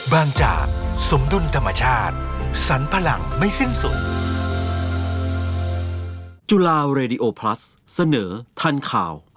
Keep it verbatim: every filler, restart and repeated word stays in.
บางจากสมดุลธรรมชาติสรรพลังไม่สิ้นสุดจุฬาเรดิโอพลัสเสนอทันข่าว